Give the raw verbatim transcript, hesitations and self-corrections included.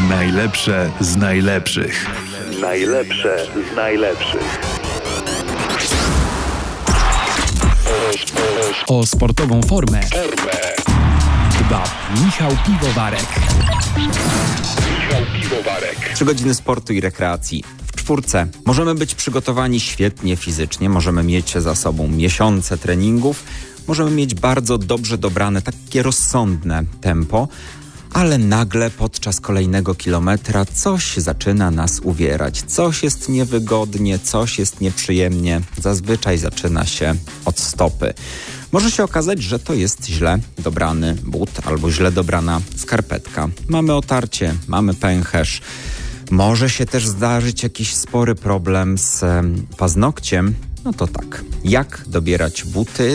Najlepsze z najlepszych. Najlepsze z najlepszych. O sportową formę dba Michał Piwowarek. Michał Piwowarek. Trzy godziny sportu i rekreacji w czwórce. Możemy być przygotowani świetnie fizycznie, możemy mieć za sobą miesiące treningów, możemy mieć bardzo dobrze dobrane, takie rozsądne tempo, ale nagle podczas kolejnego kilometra coś zaczyna nas uwierać. Coś jest niewygodnie, coś jest nieprzyjemnie. Zazwyczaj zaczyna się od stopy. Może się okazać, że to jest źle dobrany but albo źle dobrana skarpetka. Mamy otarcie, mamy pęcherz. Może się też zdarzyć jakiś spory problem z paznokciem. No to tak, jak dobierać buty